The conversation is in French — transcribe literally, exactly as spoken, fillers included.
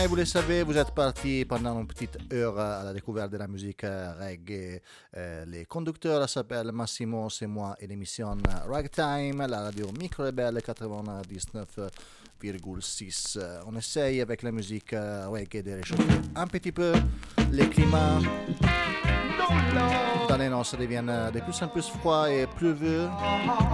Et vous le savez, vous êtes parti pendant une petite heure à la découverte de la musique reggae. Euh, les conducteurs s'appellent Massimo, c'est moi et l'émission Ragtime, la radio Micro Rebelle quatre-vingt-dix-neuf virgule six. On essaye avec la musique reggae de réchauffer un petit peu les climats. Dans les nord, ça devient de plus en plus froid et pluvieux.